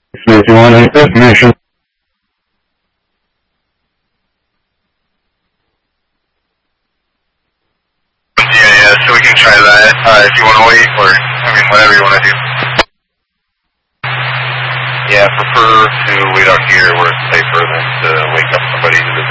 If you want any information. Yeah, so we can try that if you want to wait, or, whatever you want to do. Yeah, prefer to wait out here where it's safer than to wake up somebody who doesn't